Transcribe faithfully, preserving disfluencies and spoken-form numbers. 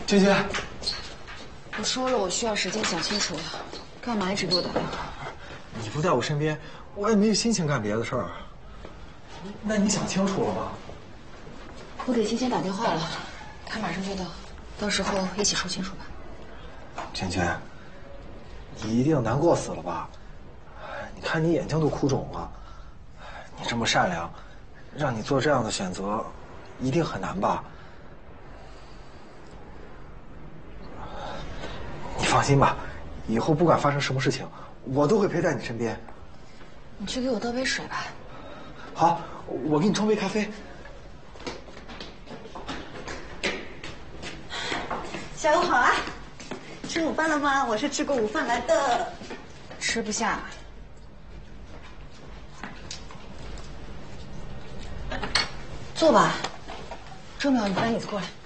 娟娟， 我说了，我需要时间想清楚了，干嘛一直给我打电话？ 你不在我身边，我也没有心情干别的事儿。那你想清楚了吗？ 我给欣欣打电话了，他马上就到，到时候一起说清楚吧。 娟娟，你一定难过死了吧？你看你眼睛都哭肿了，你这么善良，让你做这样的选择，一定很难吧？你放心吧，以后不管发生什么事情，我都会陪在你身边。 你去给我倒杯水吧。 好，我给你冲杯咖啡。 下午好啊，吃午饭了吗？我是吃过午饭来的。 吃不下。坐吧，郑淼，你带椅子过来。